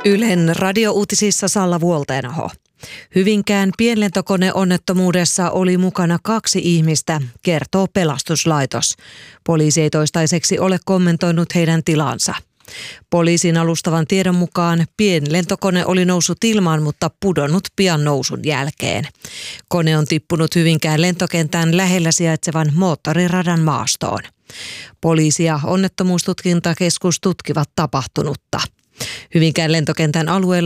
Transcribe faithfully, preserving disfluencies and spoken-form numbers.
Ylen radiouutisissa Salla Vuolteenaho. Hyvinkään pienlentokoneonnettomuudessa oli mukana kaksi ihmistä, kertoo pelastuslaitos. Poliisi ei toistaiseksi ole kommentoinut heidän tilansa. Poliisin alustavan tiedon mukaan pienlentokone oli noussut ilmaan, mutta pudonnut pian nousun jälkeen. Kone on tippunut Hyvinkään lentokentän lähellä sijaitsevan moottoriradan maastoon. Poliisi ja onnettomuustutkintakeskus tutkivat tapahtunutta. Hyvinkään lentokentän alueella